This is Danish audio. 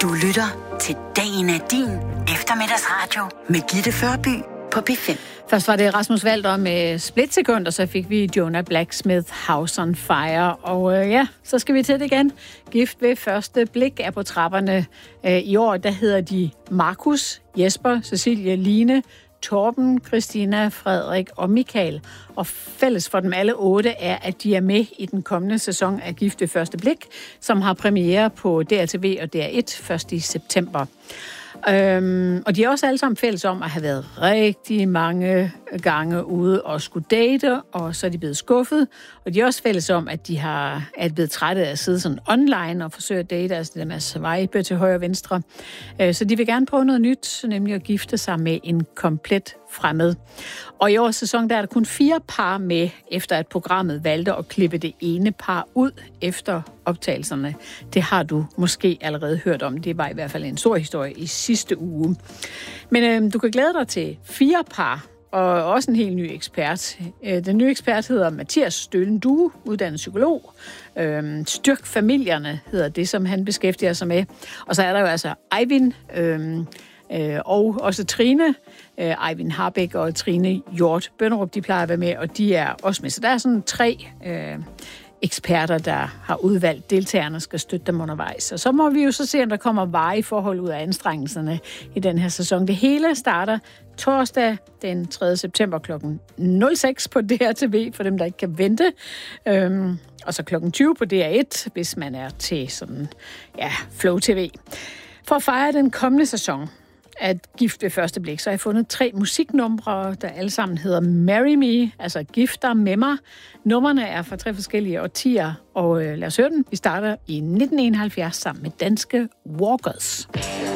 Du lytter til Dagen er din eftermiddagsradio med Gitte Førby på P5. Først var det Rasmus Walter med Splitsekund, og så fik vi Jonah Blacksmith House on Fire. Og så skal vi til det igen. Gift ved første blik er på trapperne. I år, der hedder de Markus, Jesper, Cecilie, Line, Torben, Christina, Frederik og Michael. Og fælles for dem alle 8 er, at de er med i den kommende sæson af Gift ved første blik, som har premiere på DRTV og DR1 1. i september. Og de er også alle sammen fælles om at have været rigtig mange gange ude og skulle date, og så er de blevet skuffet. Og de er også fælles om, at de er blevet trætte af at sidde sådan online og forsøge at date, altså det der med at swipe til højre og venstre. Så de vil gerne prøve noget nyt, nemlig at gifte sig med en komplet fremmed. Og i årets sæson, der er der kun 4 par med, efter at programmet valgte at klippe det ene par ud efter optagelserne. Det har du måske allerede hørt om. Det var i hvert fald en stor historie i sidste uge. Men du kan glæde dig til 4 par, og også en helt ny ekspert. Den nye ekspert hedder Mathias Stølen Due, uddannet psykolog. Styrk familierne hedder det, som han beskæftiger sig med. Og så er der jo altså Eivind og også Trine, Eivind Harbæk og Trine Hjort Bønderup, de plejer at være med, og de er også med. Så der er sådan 3 eksperter, der har udvalgt deltagerne, skal støtte dem undervejs. Og så må vi jo så se, om der kommer varige forhold ud af anstrengelserne i den her sæson. Det hele starter torsdag den 3. september kl. 06 på DRTV, for dem, der ikke kan vente. Og så kl. 20 på DR1, hvis man er til sådan, Flow TV. For at fejre den kommende sæson af Gift ved første blik, så har jeg fundet 3 musiknumre, der alle sammen hedder Marry Me, altså Gift dig med mig. Numrene er fra 3 forskellige årtier, og lad os høre den. Vi starter i 1971 sammen med danske Walkers.